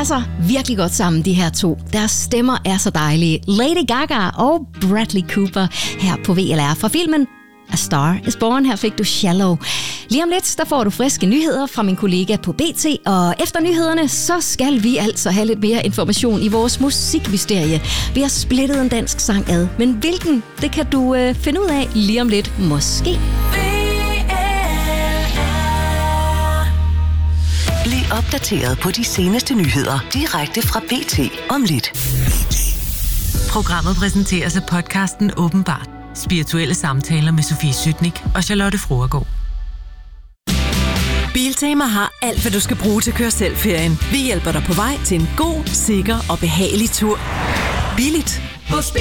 passer virkelig godt sammen, de her to. Deres stemmer er så dejlige. Lady Gaga og Bradley Cooper her på VLR fra filmen A Star is Born. Her fik du Shallow. Lige om lidt, der får du friske nyheder fra min kollega på BT, og efter nyhederne, så skal vi altså have lidt mere information i vores musikmysterie. Vi har splittet en dansk sang ad, men hvilken, det kan du finde ud af lige om lidt, måske. Bliv opdateret på de seneste nyheder direkte fra BT om lidt. Programmet præsenteres af podcasten Åbenbart. Spirituelle samtaler med Sofie Sytnik og Charlotte Fruergaard. Biltema har alt, hvad du skal bruge til at køre selv-ferien. Vi hjælper dig på vej til en god, sikker og behagelig tur. Billigt. På